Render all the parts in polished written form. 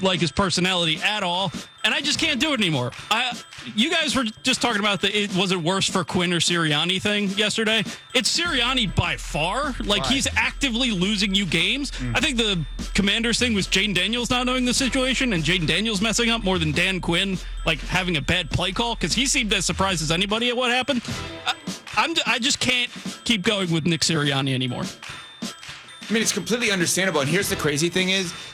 like his personality at all, and I just can't do it anymore. You guys were just talking about was it worse for Quinn or Sirianni thing yesterday? It's Sirianni by far. Like, he's actively losing you games. I think the Commanders thing was Jaden Daniels not knowing the situation and Jaden Daniels messing up more than Dan Quinn, like, having a bad play call, because he seemed as surprised as anybody at what happened. I just can't keep going with Nick Sirianni anymore. I mean, it's completely understandable. And here's the crazy thing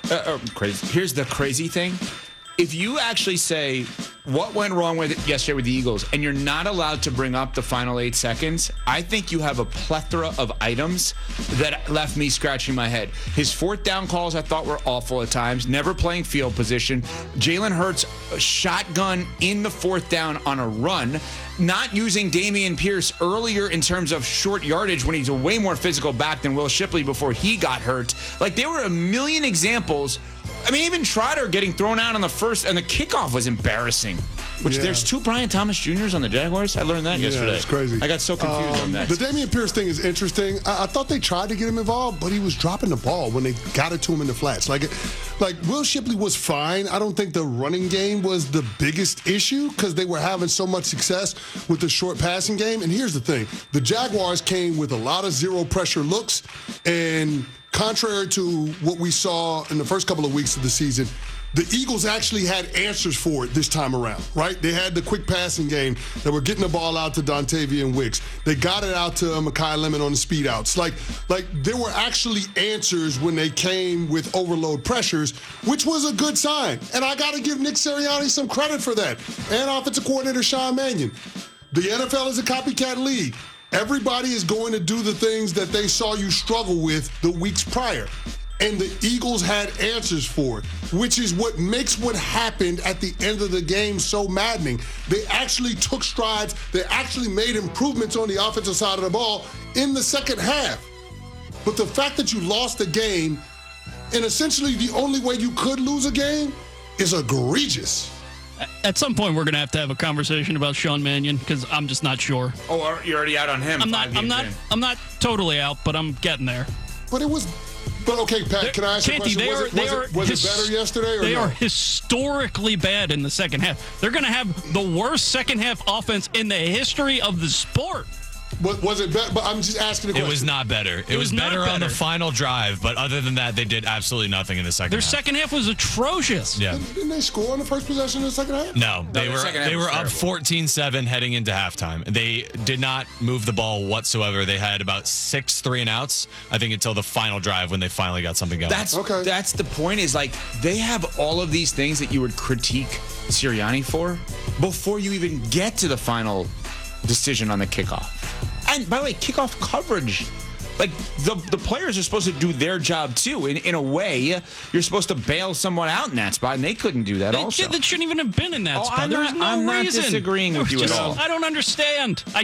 here's the crazy thing. If you actually say what went wrong yesterday with the Eagles, and you're not allowed to bring up the final 8 seconds, I think you have a plethora of items that left me scratching my head. His fourth down calls I thought were awful at times, never playing field position. Jalen Hurts shotgun in the fourth down on a run, not using Dameon Pierce earlier in terms of short yardage when he's a way more physical back than Will Shipley before he got hurt. Like, there were a million examples. I mean, even Trotter getting thrown out on the first, and the kickoff was embarrassing. There's 2 Brian Thomas Jr.'s on the Jaguars. I learned that yesterday. It's crazy. I got so confused on that. The Dameon Pierce thing is interesting. I thought they tried to get him involved, but he was dropping the ball when they got it to him in the flats. Like Will Shipley was fine. I don't think the running game was the biggest issue because they were having so much success with the short passing game. And here's the thing. The Jaguars came with a lot of zero pressure looks, and contrary to what we saw in the first couple of weeks of the season, the Eagles actually had answers for it this time around, right? They had the quick passing game. They were getting the ball out to Dontavian Wicks. They got it out to Mekhi Lemon on the speed outs. Like there were actually answers when they came with overload pressures, which was a good sign. And I got to give Nick Sirianni some credit for that. And offensive coordinator Sean Mannion. The NFL is a copycat league. Everybody is going to do the things that they saw you struggle with the weeks prior. And the Eagles had answers for it, which is what makes what happened at the end of the game so maddening. They actually took strides. They actually made improvements on the offensive side of the ball in the second half. But the fact that you lost the game, and essentially the only way you could lose a game, is egregious. At some point, we're going to have a conversation about Sean Mannion because I'm just not sure. Oh, you're already out on him. I'm not totally out, but I'm getting there. But it was. But okay, Pat, can I ask you a question? Was it better yesterday or They no? are historically bad in the second half. They're going to have the worst second half offense in the history of the sport. Was it better? But I'm just asking the question. It was not better. It was better on the final drive, but other than that, they did absolutely nothing in the second half. Their second half was atrocious. Yeah. Didn't they score on the first possession in the second half? No, they were up 14-7 heading into halftime. They did not move the ball whatsoever. They had about 6 3-and-outs, I think, until the final drive when they finally got something going. That's the point, is like they have all of these things that you would critique Sirianni for before you even get to the final decision on the kickoff. And by the way, kickoff coverage. Like, the players are supposed to do their job, too. In a way, you're supposed to bail someone out in that spot, and they couldn't do that also. They shouldn't even have been in that spot. I'm not disagreeing with you at all. I don't understand. I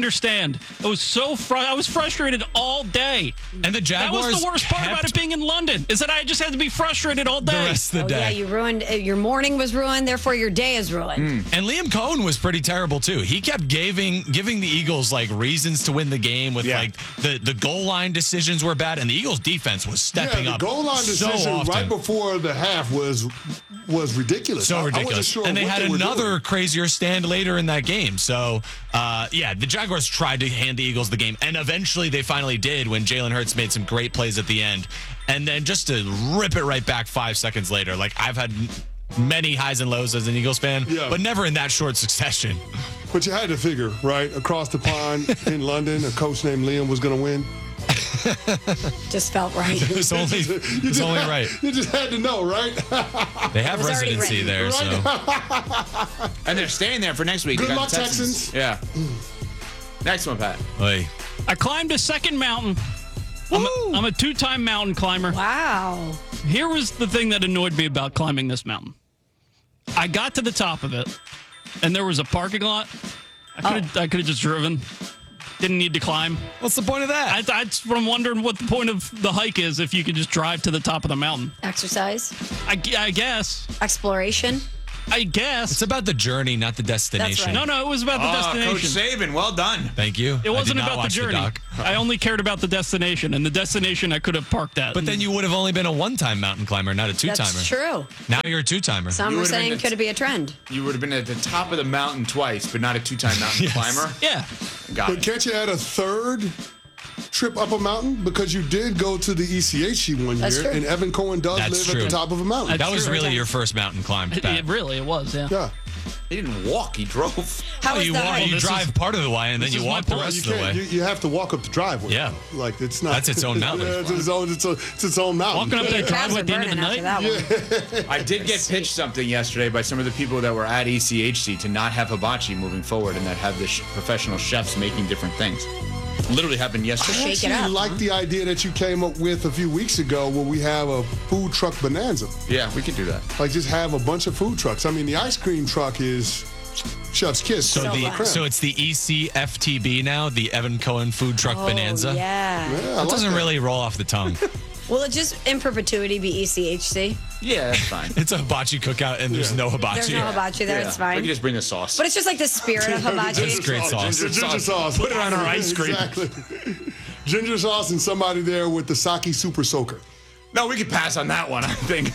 was frustrated all day. And the Jaguars, that was the worst part about it being in London, is that I just had to be frustrated all day. The rest of the day. Yeah, you ruined, your morning was ruined, therefore your day is ruined. And Liam Cohen was pretty terrible, too. He kept giving the Eagles, like, reasons to win the game with, like, the goal line decisions were bad, and the Eagles defense was stepping up. The goal line decision right before the half was ridiculous. So ridiculous. I wasn't sure and they had another doing. crazier stand later in that game. So, the Jaguars tried to hand the Eagles the game, and eventually they finally did when Jalen Hurts made some great plays at the end. And then just to rip it right back 5 seconds later, like, I've had many highs and lows as an Eagles fan, but never in that short succession. But you had to figure, right? Across the pond in London, a coach named Liam was going to win. Just felt right. It was only right. You just had to know, right? They have residency there, right? so. And they're staying there for next week. Good luck, Texans. Yeah. Next one, Pat. Oy. I climbed a second mountain. I'm a 2-time mountain climber. Wow. Here was the thing that annoyed me about climbing this mountain. I got to the top of it, and there was a parking lot. I could have just driven. Didn't need to climb. What's the point of that? I'm wondering what the point of the hike is if you could just drive to the top of the mountain. Exercise. I guess. Exploration. I guess. It's about the journey, not the destination. right. No, it was about the Coach destination. Saban, well done. Thank you. It wasn't about the watch journey. doc. I only cared about the destination, and the destination I could have parked at. But then you would have only been a one-time mountain climber, not a two-timer. That's true. Now you're a two-timer. Some You are would've been saying the- could it be a trend? You would have been at the top of the mountain twice, but not a two-time mountain climber. yeah. Got But it. can't you add a third trip up a mountain? Because you did go to the ECHC one That's year, true. and Evan Cohen does That's live true. at the top of a mountain. That was True. really your first mountain climb, Pat. It was, yeah. yeah. He didn't walk, he drove. How was you the walk, hike? you this drive part of the way, and then this you is my walk the point. rest You of the way. can't. You have to walk up the driveway. Yeah. Like it's not. That's its own mountain. Yeah, it's its own mountain. Walking up Yeah, that your calves driveway are at the end of the burning night. after that one. I did get pitched something yesterday by some of the people that were at ECHC to not have hibachi moving forward and that have the professional chefs making different things. Literally happened I yesterday. Shake it actually up, like the idea that you came up with a few weeks ago where we have a food truck bonanza. Yeah, we could do that. Like just have a bunch of food trucks. I mean, the ice cream truck is chef's kiss. So, fun. so it's the ECFTB now, the Evan Cohen Food Truck Oh, Bonanza. yeah. Yeah, I That like doesn't that. really roll off the tongue. Will it just in perpetuity be ECHC? Yeah, that's fine. It's a hibachi cookout, and there's no hibachi. There's no hibachi there. It's We fine. can just bring the sauce. But it's just like the spirit of hibachi. It's great sauce. Ginger sauce. Put it on our ice cream. Exactly. Ginger sauce and somebody there with the sake super soaker. No, we could pass on that one, I think.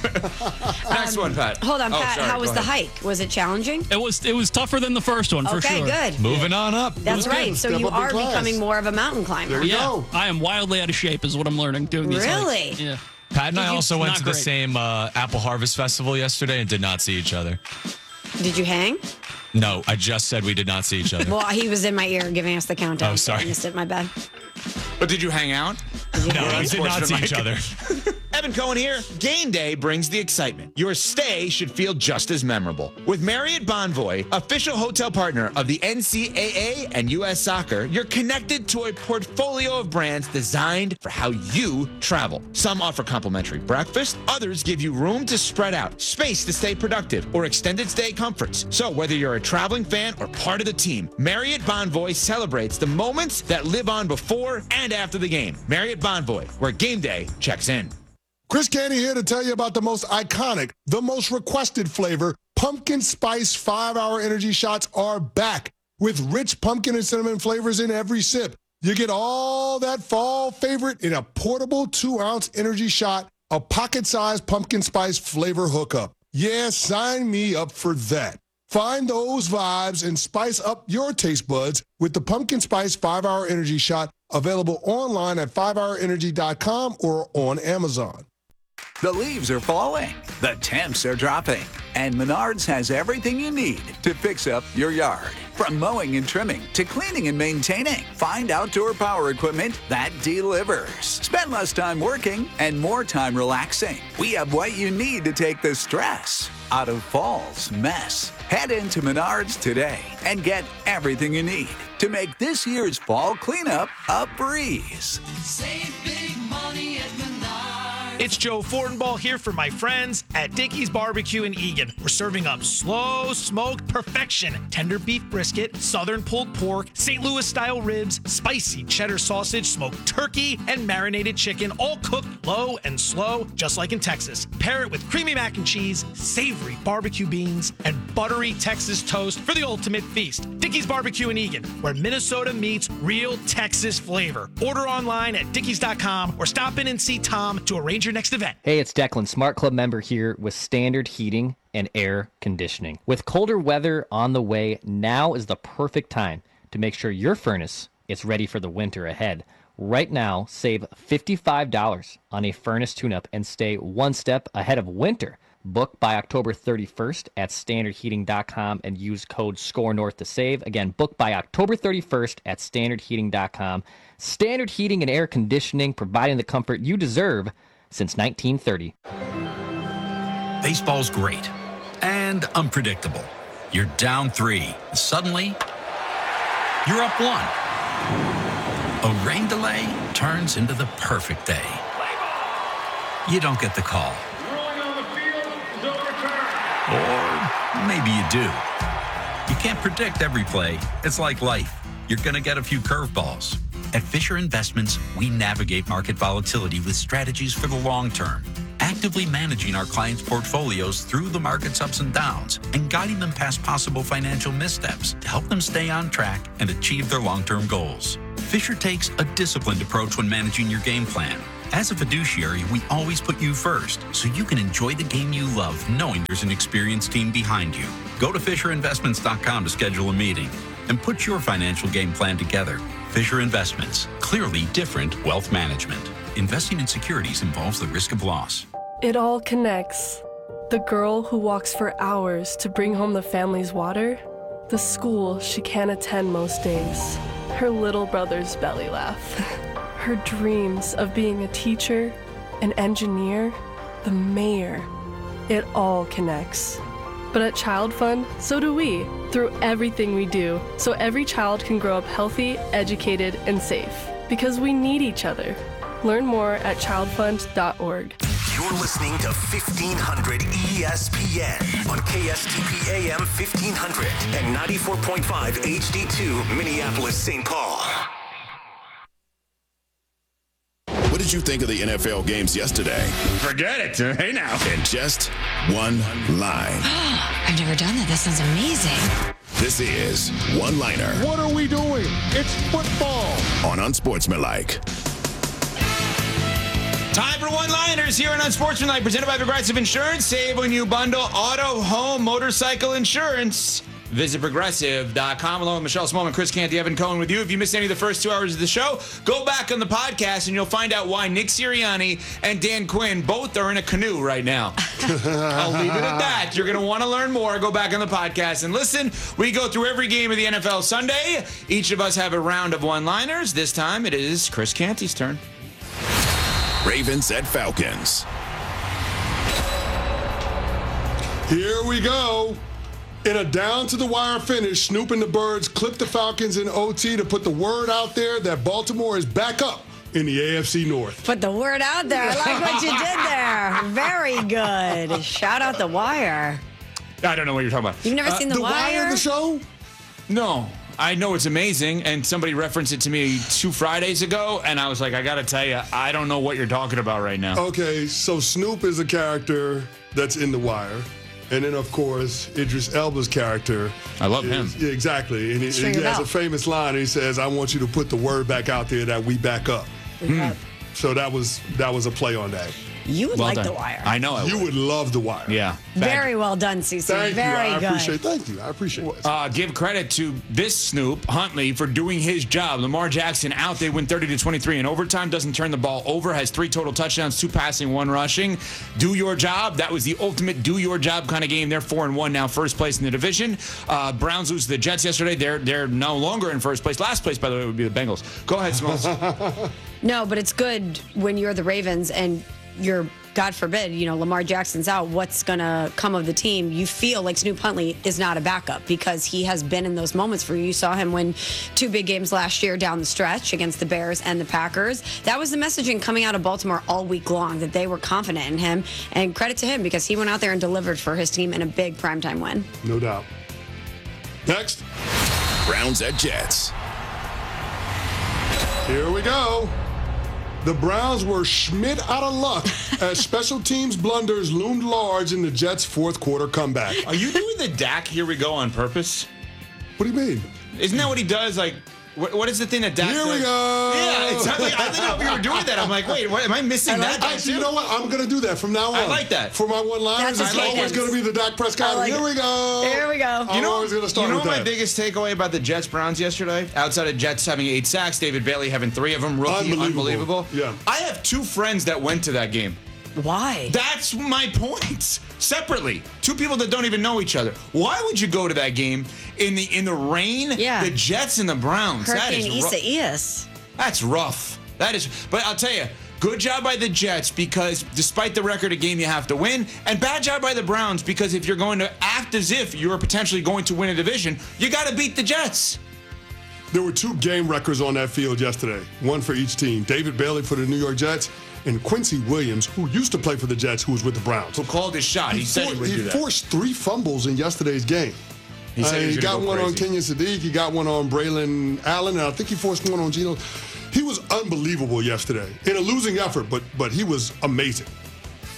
Next one, Pat. Hold on, Oh, Pat. sorry, How was go the ahead. hike? Was it challenging? It was tougher than the first one, for Okay, sure. good. Moving on up. That's good. right. So Step you up in are class. becoming more of a mountain climber. There we Yeah, go. I am wildly out of shape, is what I'm learning doing these hikes. Really? Yeah. Pat and I also went Not to the great. same Apple Harvest Festival yesterday and did not see each other. Did you hang? No, I just said we did not see each other. Well, he was in my ear giving us the countdown. Oh, so I sorry. missed it. My bad. But did you hang out? No, we did not see Unfortunate, each Mike. other. Evan Cohen here. Game day brings the excitement. Your stay should feel just as memorable. With Marriott Bonvoy, official hotel partner of the NCAA and U.S. Soccer, you're connected to a portfolio of brands designed for how you travel. Some offer complimentary breakfast, others give you room to spread out, space to stay productive, or extended stay comforts. So whether you're a traveling fan or part of the team, Marriott Bonvoy celebrates the moments that live on before and after the game. Marriott Bonvoy, where game day checks in. Chris Candy here to tell you about the most iconic, the most requested flavor. Pumpkin Spice 5-Hour Energy Shots are back with rich pumpkin and cinnamon flavors in every sip. You get all that fall favorite in a portable 2-ounce energy shot, a pocket-sized pumpkin spice flavor hookup. Yeah, sign me up for that. Find those vibes and spice up your taste buds with the Pumpkin Spice 5-Hour Energy Shot, available online at 5hourenergy.com or on Amazon. The leaves are falling, the temps are dropping, and Menards has everything you need to fix up your yard. From mowing and trimming to cleaning and maintaining, find outdoor power equipment that delivers. Spend less time working and more time relaxing. We have what you need to take the stress out of fall's mess. Head into Menards today and get everything you need to make this year's fall cleanup a breeze. Save big money at Menards. It's Joe Fortenbaugh here for my friends at Dickey's Barbecue in Eagan. We're serving up slow smoked perfection, tender beef brisket, southern pulled pork, St. Louis style ribs, spicy cheddar sausage, smoked turkey, and marinated chicken, all cooked low and slow, just like in Texas. Pair it with creamy mac and cheese, savory barbecue beans, and buttery Texas toast for the ultimate feast. Dickey's Barbecue in Eagan, where Minnesota meets real Texas flavor. Order online at dickeys.com or stop in and see Tom to arrange your next event. Hey, it's Declan, Smart Club member here with Standard Heating and Air Conditioning. With colder weather on the way, now is the perfect time to make sure your furnace is ready for the winter ahead. Right now, save $55 on a furnace tune-up and stay one step ahead of winter. Book by October 31st at standardheating.com and use code SCORENORTH to save. Again, book by October 31st at standardheating.com. Standard Heating and Air Conditioning, providing the comfort you deserve since 1930. Baseball's great and unpredictable. You're down 3. Suddenly, you're up 1. A rain delay turns into the perfect day. You don't get the call. Or maybe you do. You can't predict every play. It's like life. You're going to get a few curveballs. At Fisher Investments, we navigate market volatility with strategies for the long term. actively managing our clients' portfolios through the market's ups and downs and guiding them past possible financial missteps to help them stay on track and achieve their long-term goals. Fisher takes a disciplined approach when managing your game plan. As a fiduciary, we always put you first, so you can enjoy the game you love knowing there's an experienced team behind you. Go to FisherInvestments.com to schedule a meeting and put your financial game plan together. Fisher Investments, clearly different wealth management. Investing in securities involves the risk of loss. It all connects. The girl who walks for hours to bring home the family's water, the school she can't attend most days, her little brother's belly laugh, her dreams of being a teacher, an engineer, the mayor. It all connects. But at Child Fund, so do we, through everything we do, so every child can grow up healthy, educated, and safe. Because we need each other. Learn more at childfund.org. You're listening to 1500 ESPN on KSTP AM 1500 and 94.5 HD2 Minneapolis, St. Paul. What did you think of the NFL games yesterday? Forget it. Hey now. In just one line. I've never done that. That sounds amazing. This is One Liner. What are we doing? It's football. On Unsportsmanlike. Time for one-liners here on Unsportsmanlike, presented by Progressive Insurance. Save when you bundle auto, home, motorcycle insurance. Visit Progressive.com. Along with Michelle Smallman, Chris Canty, Evan Cohen with you. If you missed any of the first 2 hours of the show, go back on the podcast and you'll find out why Nick Sirianni and Dan Quinn both are in a canoe right now. I'll leave it at that. You're going to want to learn more. Go back on the podcast and listen. We go through every game of the NFL Sunday. Each of us have a round of one-liners. This time it is Chris Canty's turn. Ravens at Falcons. Here we go. In a down-to-the-wire finish, Snoop and the Birds clipped the Falcons in OT to put the word out there that Baltimore is back up in the AFC North. Put the word out there. I like what you did there. Very good. Shout out The Wire. I don't know what you're talking about. You've never seen The Wire? The show? No. I know it's amazing, and somebody referenced it to me 2 Fridays ago, and I was like, I got to tell you, I don't know what you're talking about right now. Okay, so Snoop is a character that's in The Wire. And then, of course, Idris Elba's character. I love him. Yeah, exactly. And he has a famous line. He says, I want you to put the word back out there that we back up. So that was a play on that. You would like The Wire. I know I would. You would love The Wire. Yeah. Very well done, CeCe. Thank Very you. good. Thank you. I appreciate that. Give credit to this Snoop Huntley for doing his job. Lamar Jackson out. They win 30-23 in overtime. Doesn't turn the ball over. Has 3 total touchdowns, 2 passing, 1 rushing. Do your job. That was the ultimate do your job kind of game. They're 4-1 now, first place in the division. Browns lose to the Jets yesterday. They're no longer in first place. Last place, by the way, would be the Bengals. Go ahead, Smalls. No, but it's good when you're the Ravens and you're, God forbid, Lamar Jackson's out. What's going to come of the team? You feel like Snoop Huntley is not a backup because he has been in those moments for you. You saw him win 2 big games last year down the stretch against the Bears and the Packers. That was the messaging coming out of Baltimore all week long, that they were confident in him. And credit to him because he went out there and delivered for his team in a big primetime win. No doubt. Next. Browns at Jets. Here we go. The Browns were Schmidt out of luck as special teams blunders loomed large in the Jets' fourth quarter comeback. Are you doing the Dak here we go on purpose? What do you mean? Isn't that what he does? Like, what is the thing that Dak Here does? we go. Yeah, exactly. I didn't know if you were doing that. I'm like, wait, what, am I missing that? Actually, you know what? I'm going to do that from now on. I like that. For my one-liners, That's it's always going to be the Dak Prescott. like Here we go. Here we go. I'm always going to start with my that. biggest takeaway about the Jets-Browns yesterday? Outside of Jets having 8 sacks, David Bailey having 3 of them. Rookie, unbelievable. Yeah. I have 2 friends that went to that game. Why? That's my point. Separately, 2 people that don't even know each other. Why would you go to that game in the rain? Yeah. The Jets and the Browns. Hurricane that is Isaias. That's rough. That is. But I'll tell you, good job by the Jets because despite the record of game you have to win, and bad job by the Browns because if you're going to act as if you're potentially going to win a division, you got to beat the Jets. There were 2 game records on that field yesterday, one for each team. David Bailey for the New York Jets and Quincy Williams, who used to play for the Jets, who was with the Browns. Who called his shot. He said he would do that. He forced 3 fumbles in yesterday's game. He said he got one on Kenyon Sadiq. He got one on Braylon Allen, and I think he forced one on Geno. He was unbelievable yesterday in a losing effort, but he was amazing.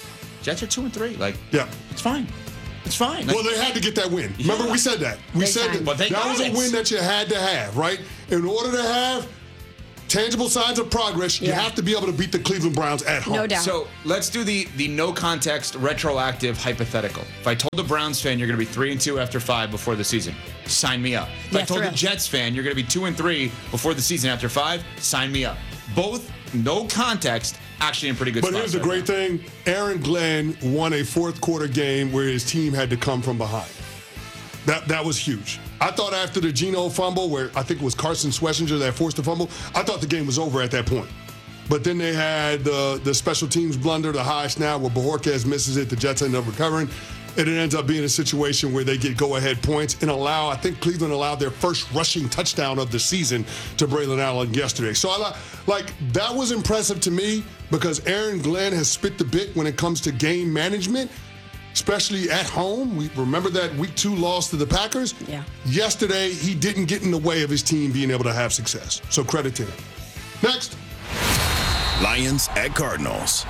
Jets are 2-3. Like, Yeah. it's fine. It's fine. Like, Well, they had to get that win. Remember, we said that. We Big said time. But they that got was a it. win that you had to have, right? In order to have tangible signs of progress, you Yeah. have to be able to beat the Cleveland Browns at home. No doubt. So let's do the no context retroactive hypothetical. If I told the Browns fan you're going to be 3-2 after 5 before the season, sign me up. If I Yeah, told for the real. Jets fan you're going to be 2-3 before the season after 5, sign me up. Both no context, actually in pretty good But spots here's the right great thing. Aaron Glenn won a fourth quarter game where his team had to come from behind. That was huge. I thought after the Geno fumble, where I think it was Carson Schlesinger that forced the fumble, I thought the game was over at that point. But then they had the special teams blunder, the high snap where Bojorquez misses it, the Jets end up recovering. And it ends up being a situation where they get go-ahead points and I think Cleveland allowed their first rushing touchdown of the season to Braylon Allen yesterday. So that was impressive to me because Aaron Glenn has spit the bit when it comes to game management, especially at home. We remember that week 2 loss to the Packers. Yeah. Yesterday, he didn't get in the way of his team being able to have success. So credit to him. Next. Lions at Cardinals.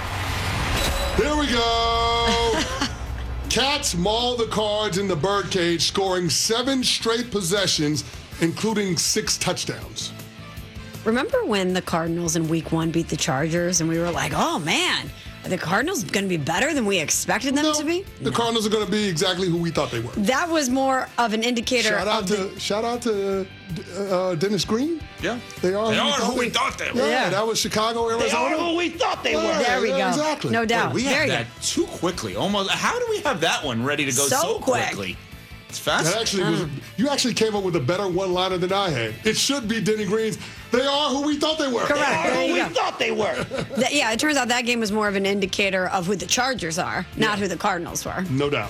Here we go. Cats maul the Cards in the birdcage, scoring 7 straight possessions, including 6 touchdowns. Remember when the Cardinals in week 1 beat the Chargers and we were like, oh man, are the Cardinals going to be better than we expected them to be? The Cardinals are going to be exactly who we thought they were. That was more of an indicator Shout out to Dennis Green. Yeah. They are who we thought they were. Yeah, that was Chicago, Arizona. They are who we thought they were. There we go. Exactly. No doubt. We There had you that too quickly. Almost. How do we have that one ready to go So so quick. quickly? It's fast. That actually was. You actually came up with a better one-liner than I had. It should be Denny Green's. They are who we thought they were. Correct. They are There who you we go. thought they were. Yeah, it turns out that game was more of an indicator of who the Chargers are, not who the Cardinals were. No doubt.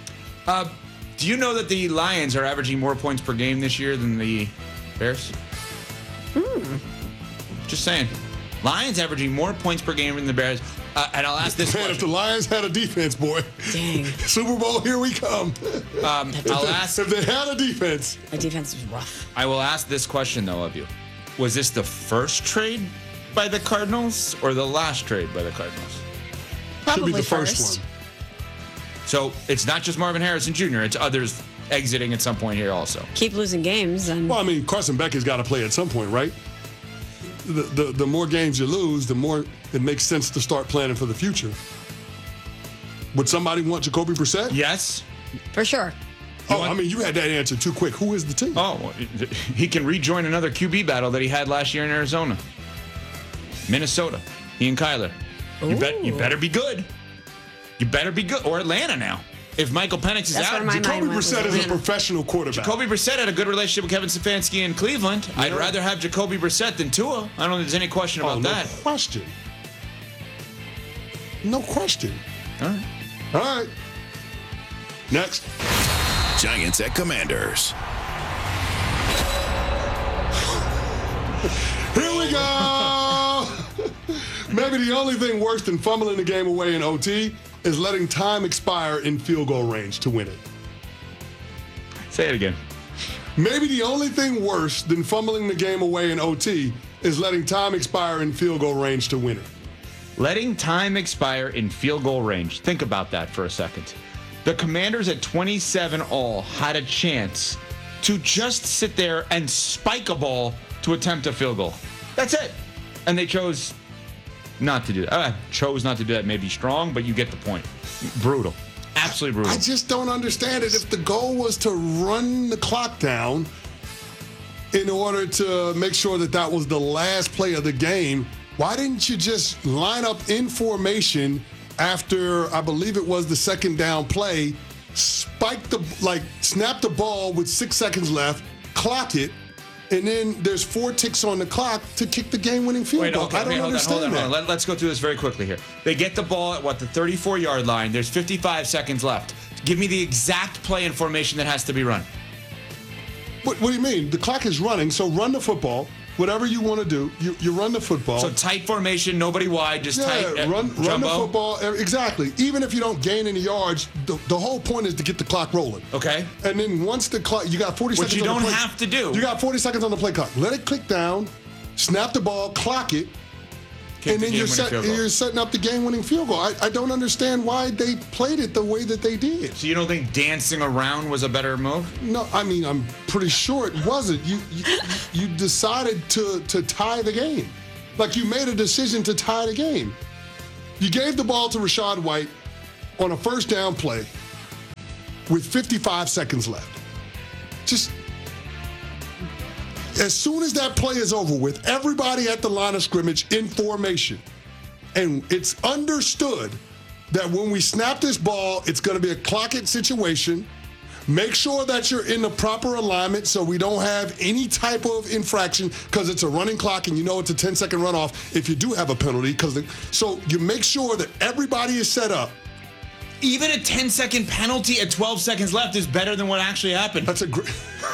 Do you know that the Lions are averaging more points per game this year than the Bears? Just saying. Lions averaging more points per game than the Bears. And I'll ask this Man, if the question. Lions had a defense, boy. Dang. Super Bowl, here we come. I'll ask. If they had a defense. The defense was rough. I will ask this question though of you: was this the first trade by the Cardinals or the last trade by the Cardinals? Probably Should be the first one. So it's not just Marvin Harrison Jr. It's others exiting at some point here also. Keep losing games and Well, I mean, Carson Becker's got to play at some point, right? The more games you lose, the more it makes sense to start planning for the future. Would somebody want Jacoby Brissett? Yes. for sure. Oh, I mean, you had that answer too quick. Who is the team? Oh, he can rejoin another QB battle that he had last year in Arizona. Minnesota. He and Kyler. You better be good. You better be good. Or Atlanta now. If Michael Penix is That's out, where my Jacoby mind went with Brissett is a Atlanta. professional quarterback. Jacoby Brissett had a good relationship with Kevin Stefanski in Cleveland. I'd rather have Jacoby Brissett than Tua. I don't think there's any question about no that. question. No question. All right. All right. Next. Giants at Commanders. Here we go. Maybe the only thing worse than fumbling the game away in OT is letting time expire in field goal range to win it. Say it again. Maybe the only thing worse than fumbling the game away in OT is letting time expire in field goal range to win it. Letting time expire in field goal range. Think about that for a second. The Commanders at 27 all had a chance to just sit there and spike a ball to attempt a field goal. That's it. And they chose not to do that. Chose not to do that may be strong, but you get the point. Brutal. Absolutely brutal. I just don't understand it. If the goal was to run the clock down in order to make sure that that was the last play of the game, why didn't you just line up in formation after, I believe it was the second down play, snap the ball with 6 seconds left, clock it, and then there's 4 ticks on the clock to kick the game-winning field goal. I don't understand that. Let's go through this very quickly here. They get the ball at, the 34-yard line. There's 55 seconds left. Give me the exact play and formation that has to be run. What do you mean? The clock is running, so run the football. Whatever you want to do, you run the football. So tight formation, nobody wide, just tight. Run the jumbo. football. Exactly. Even if you don't gain any yards, the whole point is to get the clock rolling. Okay. And then once the clock, you got 40 Which seconds you on the don't play. have to do. You got 40 seconds on the play clock. Let it click down, snap the ball, clock it, and then you're setting up the game-winning field goal. I don't understand why they played it the way that they did. So you don't think dancing around was a better move? No, I mean, I'm pretty sure it wasn't. You decided to tie the game. Like, you made a decision to tie the game. You gave the ball to Rachaad White on a first down play with 55 seconds left. Just as soon as that play is over with, everybody at the line of scrimmage in formation. And it's understood that when we snap this ball, it's going to be a clock it situation. Make sure that you're in the proper alignment so we don't have any type of infraction because it's a running clock and you know it's a 10-second runoff if you do have a penalty. So you make sure that everybody is set up. Even a 10-second penalty at 12 seconds left is better than what actually happened. That's a great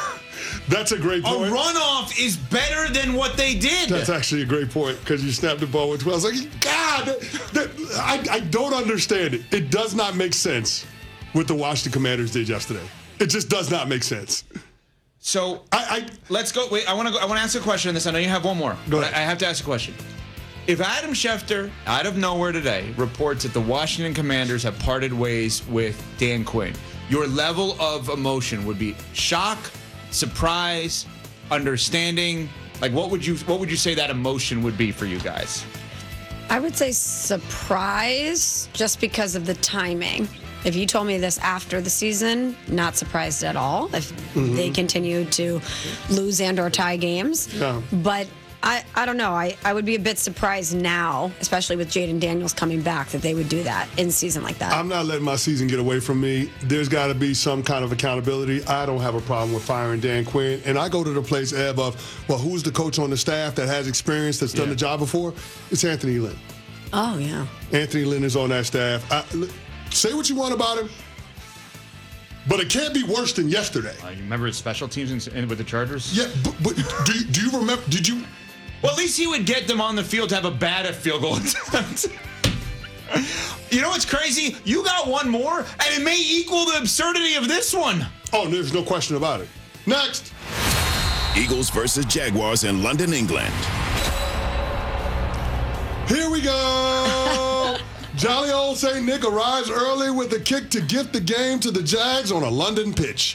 point. A runoff is better than what they did. That's actually a great point because you snapped the ball with 12. It's like, God, I don't understand it. It does not make sense what the Washington Commanders did yesterday. It just does not make sense. So let's go. Wait, I want to ask a question on this. I know you have one more. Go ahead. I have to ask a question. If Adam Schefter, out of nowhere today, reports that the Washington Commanders have parted ways with Dan Quinn, your level of emotion would be shock, surprise, understanding. Like, what would you say that emotion would be for you guys? I would say surprise, just because of the timing. If you told me this after the season, not surprised at all if they continue to lose and or tie games. Yeah. But I don't know. I would be a bit surprised now, especially with Jaden Daniels coming back, that they would do that in season like that. I'm not letting my season get away from me. There's got to be some kind of accountability. I don't have a problem with firing Dan Quinn. And I go to the place, Eb, of, well, who's the coach on the staff that has experience, that's done the job before? It's Anthony Lynn. Oh, yeah. Anthony Lynn is on that staff. Say what you want about him, but it can't be worse than yesterday. You remember his special teams with the Chargers? Yeah, but do you remember? Did you? Well, at least he would get them on the field to have a bad field goal attempt. You know what's crazy? You got one more, and it may equal the absurdity of this one. Oh, there's no question about it. Next. Eagles versus Jaguars in London, England. Here we go. Jolly old St. Nick arrives early with a kick to gift the game to the Jags on a London pitch.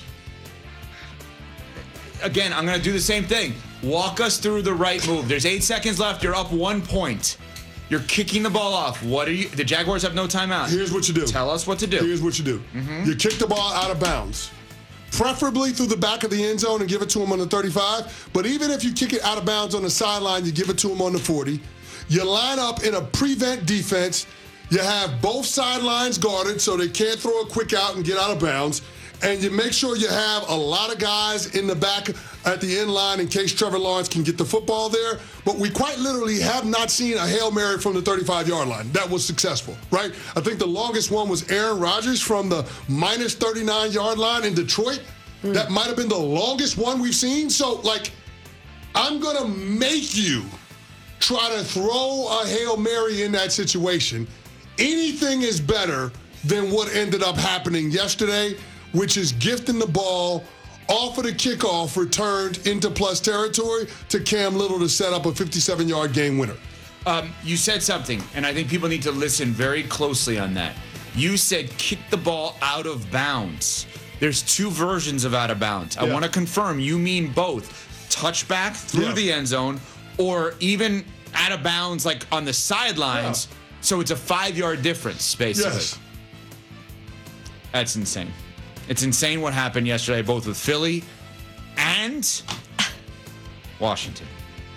Again, I'm going to do the same thing. Walk us through the right move. There's 8 seconds left. You're up 1 point. You're kicking the ball off. The Jaguars have no timeout. Here's what you do. Tell us what to do. Here's what you do. You kick the ball out of bounds. Preferably through the back of the end zone and give it to him on the 35. But even if you kick it out of bounds on the sideline, you give it to him on the 40. You line up in a prevent defense. You have both sidelines guarded so they can't throw a quick out and get out of bounds. And you make sure you have a lot of guys in the back at the end line in case Trevor Lawrence can get the football there. But we quite literally have not seen a Hail Mary from the 35-yard line. That was successful, right? I think the longest one was Aaron Rodgers from the minus 39-yard line in Detroit. That might have been the longest one we've seen. So, I'm going to make you try to throw a Hail Mary in that situation. Anything is better than what ended up happening yesterday, which is gifting the ball off of the kickoff returned into plus territory to Cam Little to set up a 57-yard game winner. You said something, and I think people need to listen very closely on that. You said kick the ball out of bounds. There's 2 versions of out of bounds. I want to confirm you mean both. Touchback through the end zone or even out of bounds like on the sidelines. Yeah. So it's a 5-yard difference, basically. Yes. That's insane. It's insane what happened yesterday, both with Philly and Washington.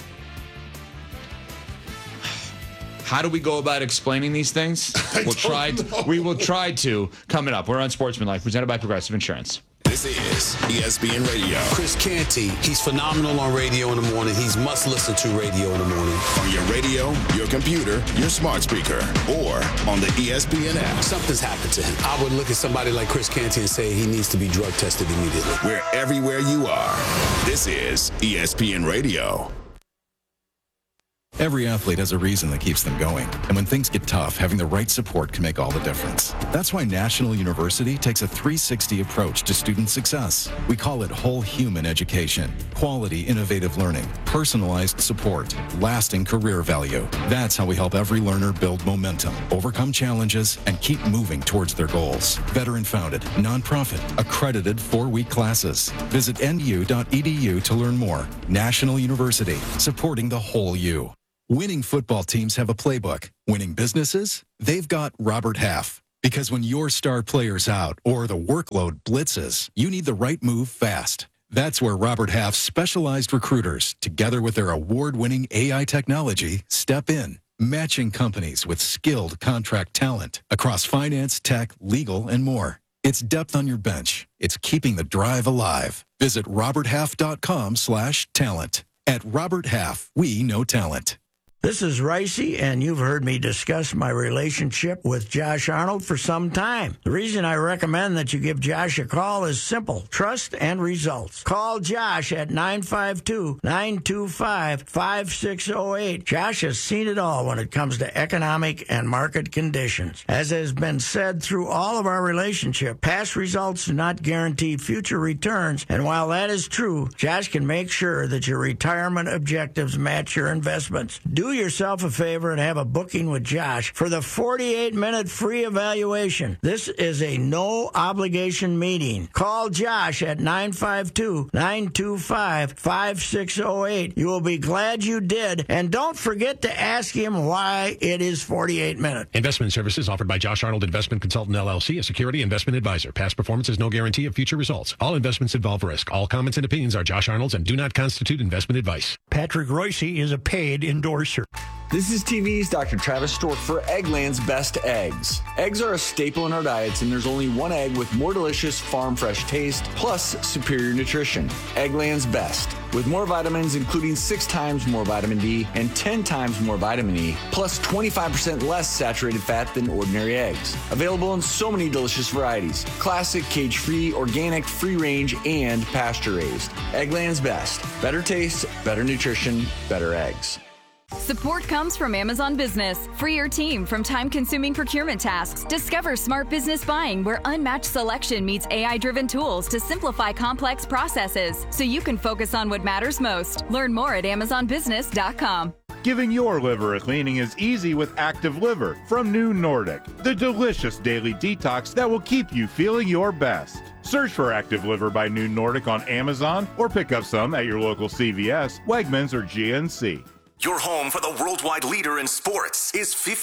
How do we go about explaining these things? We will try to. Coming up, we're on Sportsmanlike, presented by Progressive Insurance. This is ESPN Radio. Chris Canty, he's phenomenal on radio in the morning. He's must listen to radio in the morning. On your radio, your computer, your smart speaker, or on the ESPN app. Something's happened to him. I would look at somebody like Chris Canty and say he needs to be drug tested immediately. We're everywhere you are. This is ESPN Radio. Every athlete has a reason that keeps them going. And when things get tough, having the right support can make all the difference. That's why National University takes a 360 approach to student success. We call it whole human education. Quality, innovative learning, personalized support, lasting career value. That's how we help every learner build momentum, overcome challenges, and keep moving towards their goals. Veteran-founded, nonprofit, accredited 4-week classes. Visit nu.edu to learn more. National University, supporting the whole you. Winning football teams have a playbook. Winning businesses, they've got Robert Half. Because when your star player's out or the workload blitzes, you need the right move fast. That's where Robert Half's specialized recruiters, together with their award-winning AI technology, step in, matching companies with skilled contract talent across finance, tech, legal, and more. It's depth on your bench. It's keeping the drive alive. Visit roberthalf.com/talent. At Robert Half, we know talent. This is Ricey, and you've heard me discuss my relationship with Josh Arnold for some time. The reason I recommend that you give Josh a call is simple: trust and results. Call Josh at 952-925-5608. Josh has seen it all when it comes to economic and market conditions. As has been said through all of our relationship, past results do not guarantee future returns, and while that is true, Josh can make sure that your retirement objectives match your investments. Do yourself a favor and have a booking with Josh for the 48-minute free evaluation. This is a no-obligation meeting. Call Josh at 952-925-5608. You will be glad you did, and don't forget to ask him why it is 48 minutes. Investment services offered by Josh Arnold Investment Consultant, LLC, a security investment advisor. Past performance is no guarantee of future results. All investments involve risk. All comments and opinions are Josh Arnold's and do not constitute investment advice. Patrick Royce is a paid endorser. This is TV's Dr. Travis Stork for Eggland's Best Eggs. Eggs are a staple in our diets, and there's only one egg with more delicious farm fresh taste, plus superior nutrition. Eggland's Best, with more vitamins, including 6 times more vitamin D and 10 times more vitamin E, plus 25% less saturated fat than ordinary eggs. Available in so many delicious varieties: classic, cage-free, organic, free-range, and pasture-raised. Eggland's Best. Better taste, better nutrition, better eggs. Support comes from Amazon Business. Free your team from time-consuming procurement tasks. Discover smart business buying, where unmatched selection meets AI-driven tools to simplify complex processes, so you can focus on what matters most. Learn more at AmazonBusiness.com. Giving your liver a cleaning is easy with Active Liver from New Nordic, the delicious daily detox that will keep you feeling your best. Search for Active Liver by New Nordic on Amazon or pick up some at your local CVS, Wegmans, or GNC. Your home for the worldwide leader in sports is